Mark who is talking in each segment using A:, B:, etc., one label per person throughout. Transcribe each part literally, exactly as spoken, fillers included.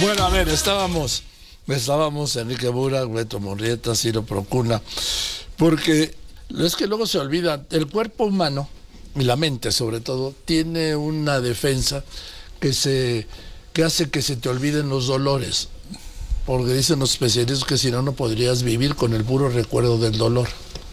A: Bueno, a ver, estábamos, estábamos Enrique Burak, Beto Murrieta, Ciro Procuna, porque es que luego se olvida, el cuerpo humano, y la mente sobre todo, tiene una defensa que se que hace que se te olviden los dolores, porque dicen los especialistas que si no, no podrías vivir con el puro recuerdo del dolor.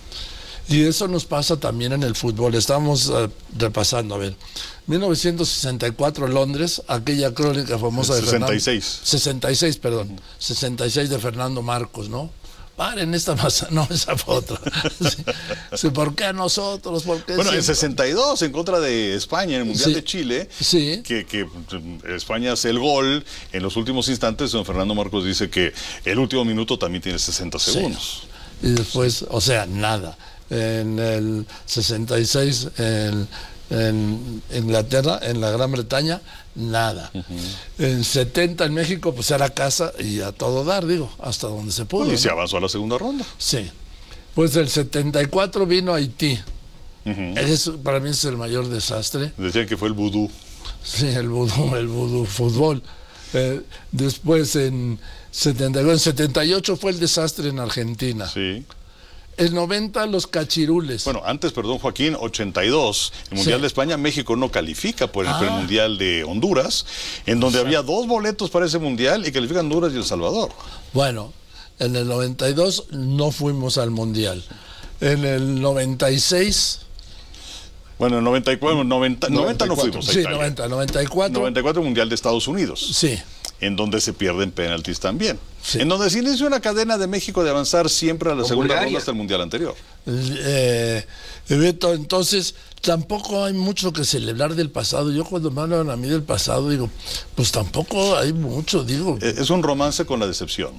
A: Y eso nos pasa también en el fútbol. Estamos uh, repasando, a ver, mil novecientos sesenta y cuatro Londres, aquella crónica famosa de
B: sesenta y seis.
A: Fernando, sesenta y seis, perdón, sesenta y seis de Fernando Marcos, ¿no? Paren esta masa, no, esa fue otra. Sí, sí, ¿por qué a nosotros? ¿Por qué
B: bueno,
A: siempre?
B: en sesenta y dos, en contra de España, en el Mundial
A: Sí,
B: de Chile,
A: sí.
B: que, que España hace el gol en los últimos instantes, don Fernando Marcos dice que el último minuto también tiene sesenta segundos.
A: Sí. Y después, o sea, nada. En el sesenta y seis, en, en Inglaterra, en la Gran Bretaña, nada. Uh-huh. En setenta en México, pues era casa y a todo dar, digo, hasta donde se pudo.
B: Y
A: ¿no?
B: se avanzó a la segunda ronda.
A: Sí. Pues el setenta y cuatro vino Haití. Uh-huh. Es, para mí es el mayor desastre.
B: Decían que fue el vudú.
A: Sí, el vudú, el vudú fútbol. Eh, después en setenta y dos, en setenta y ocho fue el desastre en Argentina.
B: Sí.
A: El noventa, los cachirules.
B: Bueno, antes, perdón, Joaquín, ochenta y dos, el Mundial
A: sí.
B: de España, México no califica por el
A: ah.
B: Mundial de Honduras, en donde había dos boletos para ese Mundial y califican Honduras y El Salvador.
A: Bueno, en el noventa y dos no fuimos al Mundial. En el noventa y seis...
B: Bueno, en noventa y cuatro, noventa, noventa no fuimos a
A: sí,
B: Italia.
A: noventa, noventa y cuatro.
B: noventa y cuatro, Mundial de Estados Unidos.
A: Sí.
B: En donde se pierden penaltis también.
A: Sí.
B: En donde se inicia una cadena de México de avanzar siempre a la
C: Con
B: segunda
C: Bulgaria.
B: ronda hasta el Mundial anterior.
A: Eh, Beto, entonces tampoco hay mucho que celebrar del pasado. Yo cuando me hablan a mí del pasado digo, pues tampoco hay mucho, digo.
B: Es un romance con la decepción.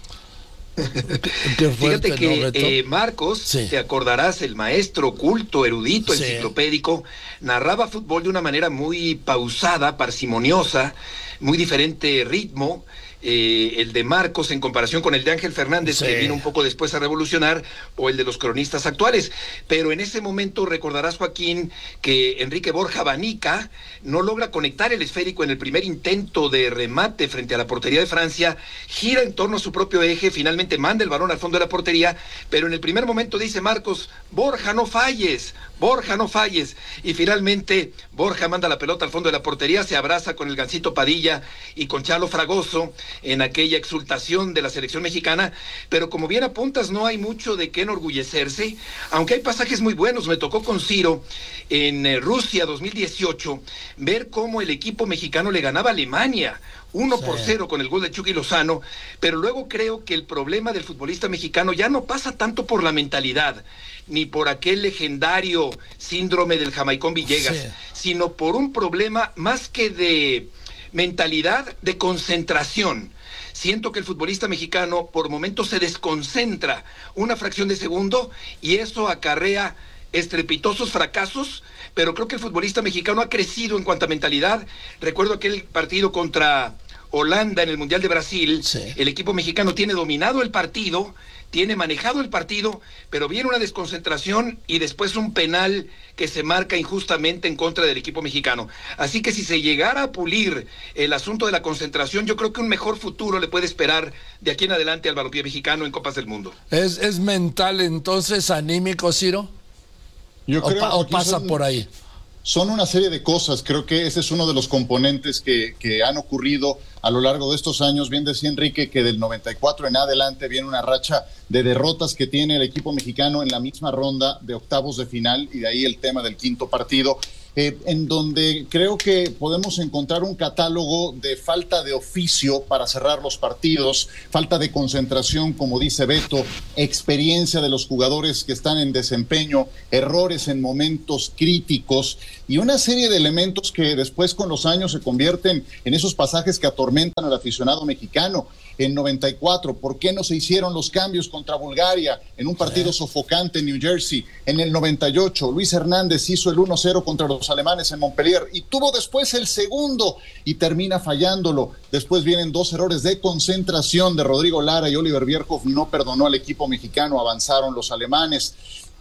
A: Qué fuerte,
C: Fíjate que
A: ¿no, Beto?
C: eh, Marcos,
A: Sí.
C: te acordarás, el maestro culto, erudito,
A: Sí.
C: enciclopédico, narraba fútbol de una manera muy pausada, parsimoniosa, muy diferente ritmo. Eh, el de Marcos en comparación con el de Ángel Fernández,
A: Sí.
C: que vino un poco después a revolucionar, o el de los cronistas actuales. Pero en ese momento recordarás, Joaquín, que Enrique Borja Banica no logra conectar el esférico en el primer intento de remate frente a la portería de Francia, gira en torno a su propio eje, finalmente manda el balón al fondo de la portería, pero en el primer momento dice Marcos, Borja, no falles, Borja, no falles, y finalmente Borja manda la pelota al fondo de la portería, se abraza con el Gancito Padilla y con Chalo Fragoso en aquella exultación de la selección mexicana, pero como bien apuntas, no hay mucho de qué enorgullecerse, aunque hay pasajes muy buenos. Me tocó con Ciro en eh, Rusia dos mil dieciocho ver cómo el equipo mexicano le ganaba a Alemania uno
A: Sí.
C: por cero con el gol de Chucky Lozano, pero luego creo que el problema del futbolista mexicano ya no pasa tanto por la mentalidad, ni por aquel legendario síndrome del Jamaicón Villegas,
A: Sí.
C: sino por un problema más que de mentalidad, de concentración. Siento que el futbolista mexicano por momentos se desconcentra una fracción de segundo y eso acarrea estrepitosos fracasos, pero creo que el futbolista mexicano ha crecido en cuanto a mentalidad. Recuerdo aquel partido contra Holanda en el Mundial de Brasil,
A: Sí.
C: el equipo mexicano tiene dominado el partido, tiene manejado el partido, pero viene una desconcentración y después un penal que se marca injustamente en contra del equipo mexicano. Así que si se llegara a pulir el asunto de la concentración, yo creo que un mejor futuro le puede esperar de aquí en adelante al balompié mexicano en Copas del Mundo.
A: ¿Es, es mental entonces, anímico, Ciro?
D: Yo
A: ¿O,
D: creo
A: pa- o
D: que
A: pasa
D: son,
A: por ahí?
D: son una serie de cosas. Creo que ese es uno de los componentes que, que han ocurrido a lo largo de estos años. Bien decía Enrique que del noventa y cuatro en adelante viene una racha de derrotas que tiene el equipo mexicano en la misma ronda de octavos de final, y de ahí el tema del quinto partido, eh, en donde creo que podemos encontrar un catálogo de falta de oficio para cerrar los partidos, falta de concentración, como dice Beto, experiencia de los jugadores que están en desempeño, errores en momentos críticos y una serie de elementos que después con los años se convierten en esos pasajes que atormentan al aficionado mexicano. En noventa y cuatro, ¿por qué no se hicieron los cambios contra Bulgaria en un partido sofocante en New Jersey? En el noventa y ocho, Luis Hernández hizo el uno cero contra los alemanes en Montpellier y tuvo después el segundo y termina fallándolo. Después vienen dos errores de concentración de Rodrigo Lara y Oliver Bierhoff, no perdonó al equipo mexicano, avanzaron los alemanes.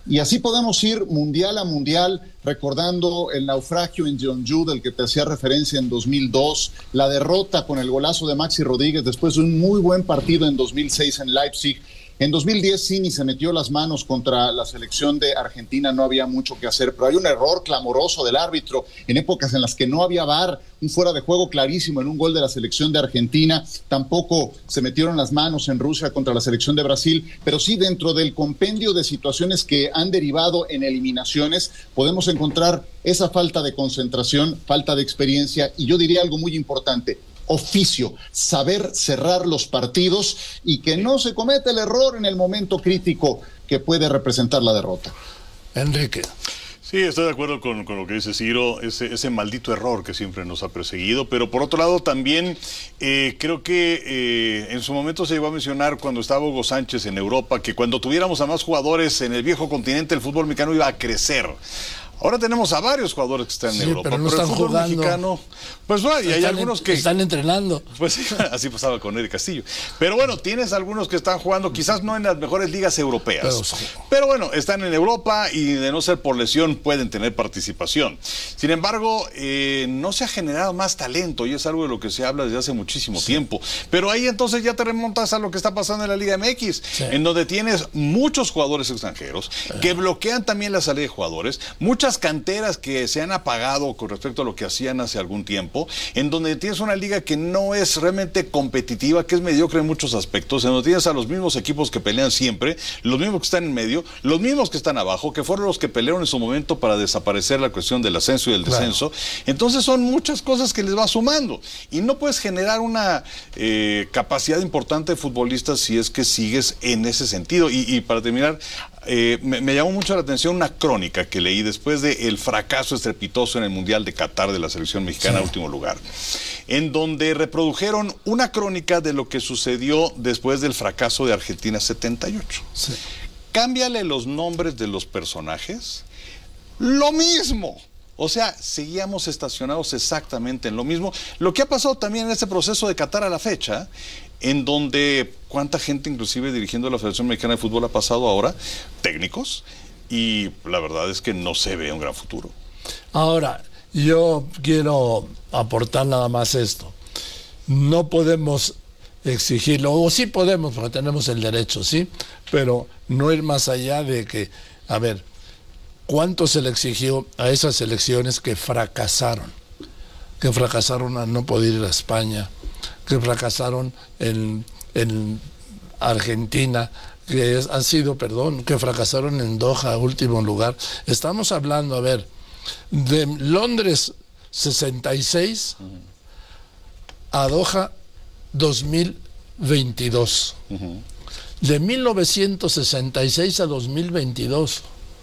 D: Y así podemos ir mundial a mundial, recordando el naufragio en Jeonju del que te hacía referencia en dos mil dos, la derrota con el golazo de Maxi Rodríguez después de un muy buen partido en dos mil seis en Leipzig. En dos mil diez Cini se metió las manos contra la selección de Argentina, no había mucho que hacer, pero hay un error clamoroso del árbitro en épocas en las que no había V A R, un fuera de juego clarísimo en un gol de la selección de Argentina. Tampoco se metieron las manos en Rusia contra la selección de Brasil, pero sí dentro del compendio de situaciones que han derivado en eliminaciones podemos encontrar esa falta de concentración, falta de experiencia y yo diría algo muy importante: oficio, saber cerrar los partidos y que no se cometa el error en el momento crítico que puede representar la derrota.
A: Enrique.
B: Sí, estoy de acuerdo con, con lo que dice Ciro, ese, ese maldito error que siempre nos ha perseguido, pero por otro lado también eh, creo que eh, en su momento se llegó a mencionar cuando estaba Hugo Sánchez en Europa que cuando tuviéramos a más jugadores en el viejo continente el fútbol mexicano iba a crecer. Ahora tenemos a varios jugadores que están en
A: sí,
B: Europa,
A: pero no
B: pero
A: están
B: el fútbol
A: jugando.
B: Mexicano, pues bueno, y hay
A: están
B: algunos
A: en,
B: que
A: están entrenando.
B: Pues así pasaba con Eric Castillo. Pero bueno, tienes algunos que están jugando, quizás no en las mejores ligas europeas. Pero, pero bueno, están en Europa y de no ser por lesión pueden tener participación. Sin embargo, eh, no se ha generado más talento y es algo de lo que se habla desde hace muchísimo sí. tiempo. Pero ahí entonces ya te remontas a lo que está pasando en la Liga M X, sí. en donde tienes muchos jugadores extranjeros que bloquean también la salida de jugadores, muchas canteras que que se han apagado con respecto a lo que hacían hace algún tiempo, en donde tienes una liga que no es realmente competitiva, que es mediocre en muchos aspectos, en donde tienes a los mismos equipos que pelean siempre, los mismos que están en medio, los mismos que están abajo, que fueron los que pelearon en su momento para desaparecer la cuestión del ascenso y el descenso. Claro. Entonces son muchas cosas que les va sumando y no puedes generar una eh, capacidad importante de futbolistas si es que sigues en ese sentido. Y, y para terminar, Eh, me, me llamó mucho la atención una crónica que leí después del fracaso estrepitoso en el Mundial de Qatar de la selección mexicana, sí. último lugar, en donde reprodujeron una crónica de lo que sucedió después del fracaso de Argentina setenta y ocho. Sí. Cámbiale los nombres de los personajes, lo mismo. O sea, seguíamos estacionados exactamente en lo mismo. Lo que ha pasado también en este proceso de Qatar a la fecha, en donde cuánta gente inclusive dirigiendo la Federación Mexicana de Fútbol ha pasado ahora, técnicos, y la verdad es que no se ve un gran futuro.
A: Ahora, yo quiero aportar nada más esto. No podemos exigirlo, o sí podemos porque tenemos el derecho, sí, pero no ir más allá de que, a ver, ¿cuánto se le exigió a esas elecciones que fracasaron? Que fracasaron a no poder ir a España, que fracasaron en, en Argentina, que es, han sido, perdón, que fracasaron en Doha, último lugar. Estamos hablando, a ver, de Londres sesenta y seis a Doha dos mil veintidós. Uh-huh. De mil novecientos sesenta y seis a dos mil veintidós.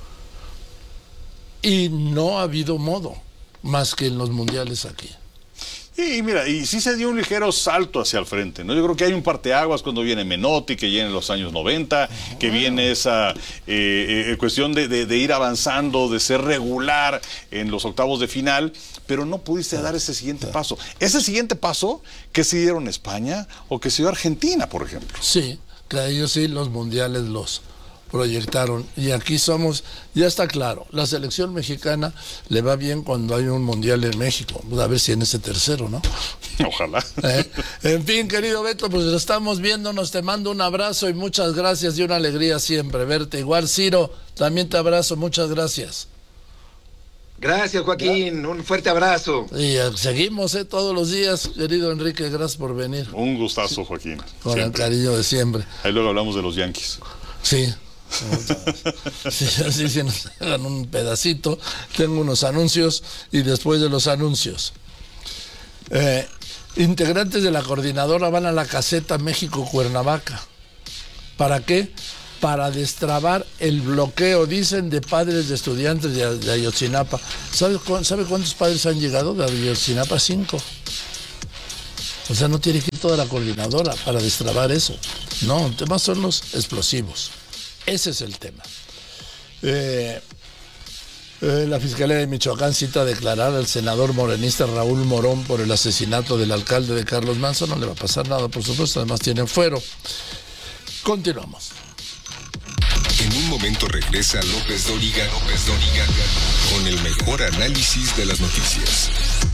A: Y no ha habido modo, más que en los mundiales aquí.
B: Y mira, y sí se dio un ligero salto hacia el frente, ¿no? Yo creo que hay un parteaguas cuando viene Menotti, que viene en los años noventa, oh, que viene esa eh, eh, cuestión de, de, de ir avanzando, de ser regular en los octavos de final, pero no pudiste dar ese siguiente paso. Ese siguiente paso, ¿qué se dieron España o que se dio Argentina, por ejemplo?
A: Sí, que ellos sí los mundiales los proyectaron, y aquí somos, ya está claro, la selección mexicana le va bien cuando hay un mundial en México, a ver si en ese tercero, ¿no?
B: Ojalá.
A: ¿Eh? En fin, querido Beto, pues estamos viéndonos, te mando un abrazo y muchas gracias y una alegría siempre verte. Igual, Ciro, también te abrazo, muchas gracias.
C: Gracias, Joaquín, un fuerte abrazo.
A: Y eh, seguimos eh, todos los días, querido Enrique, gracias por venir.
B: Un gustazo, Joaquín.
A: Con siempre. El cariño de siempre.
B: Ahí luego hablamos de los Yankees.
A: Sí. Sí, así se nos hagan un pedacito. Tengo unos anuncios y después de los anuncios, eh, integrantes de la coordinadora van a la caseta México-Cuernavaca. ¿Para qué? Para destrabar el bloqueo, dicen, de padres de estudiantes de, de Ayotzinapa. ¿Sabe, ¿Sabe cuántos padres han llegado de Ayotzinapa? Cinco. O sea, no tiene que ir toda la coordinadora para destrabar eso. No, el tema son los explosivos. Ese es el tema. Eh, eh, la Fiscalía de Michoacán cita a declarar al senador morenista Raúl Morón por el asesinato del alcalde de Carlos Manzo. No le va a pasar nada, por supuesto, además tienen fuero. Continuamos.
E: En un momento regresa López Dóriga, López Dóriga, con el mejor análisis de las noticias.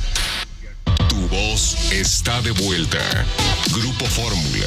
E: Tu voz está de vuelta. Grupo Fórmula.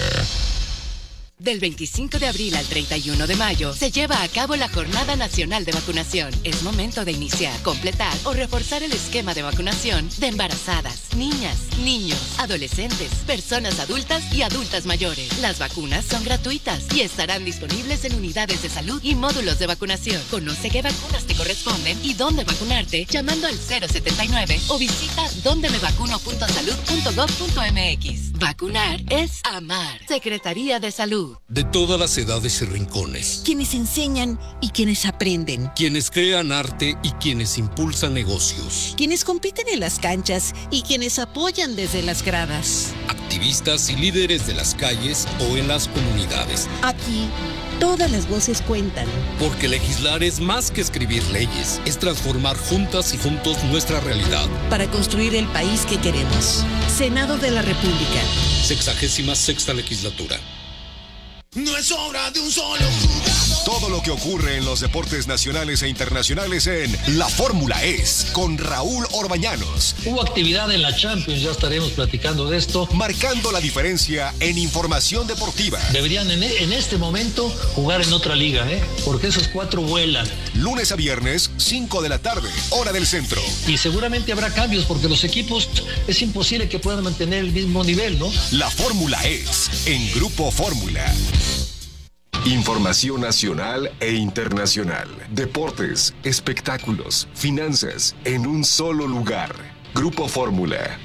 F: Del veinticinco de abril al treinta y uno de mayo se lleva a cabo la Jornada Nacional de Vacunación. Es momento de iniciar, completar o reforzar el esquema de vacunación de embarazadas, niñas, niños, adolescentes, personas adultas y adultas mayores. Las vacunas son gratuitas y estarán disponibles en unidades de salud y módulos de vacunación. Conoce qué vacunas te corresponden y dónde vacunarte llamando al cero setenta y nueve o visita donde me vacuno punto salud punto gob punto mx. Vacunar es amar. Secretaría de Salud.
G: De todas las edades y rincones.
H: Quienes enseñan y quienes aprenden.
G: Quienes crean arte y quienes impulsan negocios.
H: Quienes compiten en las canchas y quienes apoyan desde las gradas.
G: Activistas y líderes de las calles o en las comunidades.
H: Aquí, todas las voces cuentan.
G: Porque legislar es más que escribir leyes. Es transformar juntas y juntos nuestra realidad.
H: Para construir el país que queremos. Senado de la República.
G: Sexagésima sexta legislatura.
I: No es obra de un solo jugador.
E: Todo lo que ocurre en los deportes nacionales e internacionales en La Fórmula Es, con Raúl Orbañanos.
J: Hubo actividad en la Champions, ya estaremos platicando de esto.
E: Marcando la diferencia en información deportiva.
J: Deberían en, en este momento jugar en otra liga, ¿eh? Porque esos cuatro vuelan.
E: Lunes a viernes, cinco de la tarde, hora del centro.
J: Y seguramente habrá cambios porque los equipos es imposible que puedan mantener el mismo nivel, ¿no?
E: La Fórmula Es, en Grupo Fórmula. Información nacional e internacional. Deportes, espectáculos, finanzas, en un solo lugar. Grupo Fórmula.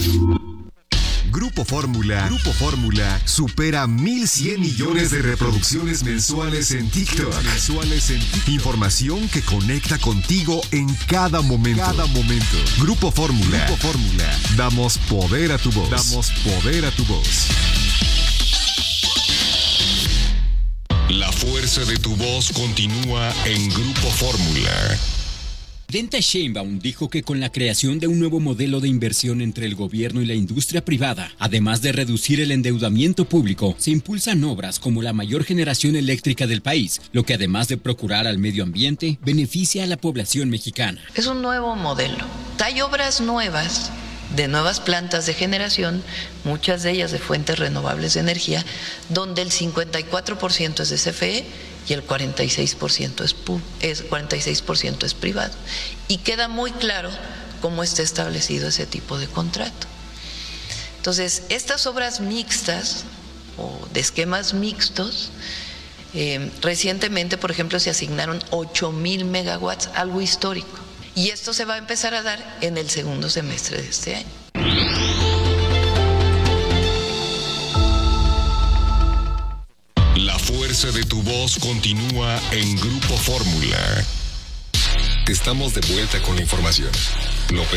E: Grupo Fórmula. Grupo Fórmula supera mil cien millones de reproducciones mensuales en TikTok. Mensuales en TikTok. Información que conecta contigo en cada momento. Cada momento. Grupo Fórmula. Grupo Fórmula. Damos poder a tu voz. Damos poder a tu voz. La fuerza de tu voz continúa en Grupo Fórmula.
K: Presidenta Sheinbaum dijo que con la creación de un nuevo modelo de inversión entre el gobierno y la industria privada, además de reducir el endeudamiento público, se impulsan obras como la mayor generación eléctrica del país, lo que además de procurar al medio ambiente, beneficia a la población mexicana.
L: Es un nuevo modelo. Hay obras nuevas, de nuevas plantas de generación, muchas de ellas de fuentes renovables de energía, donde el cincuenta y cuatro por ciento es de C F E y el cuarenta y seis por ciento es, es, cuarenta y seis por ciento es privado. Y queda muy claro cómo está establecido ese tipo de contrato. Entonces, estas obras mixtas o de esquemas mixtos, eh, recientemente, por ejemplo, se asignaron ocho mil megawatts, algo histórico. Y esto se va a empezar a dar en el segundo semestre de este año.
E: La fuerza de tu voz continúa en Grupo Fórmula. Estamos de vuelta con la información. López